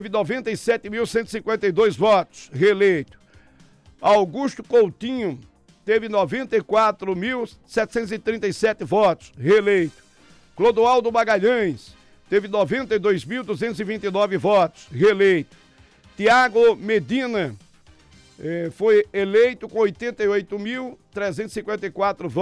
97.152 votos, reeleito. Augusto Coutinho teve 94.737 votos, reeleito. Clodoaldo Magalhães teve 92.229 votos, reeleito. Tiago Medina foi eleito com 88.354 votos.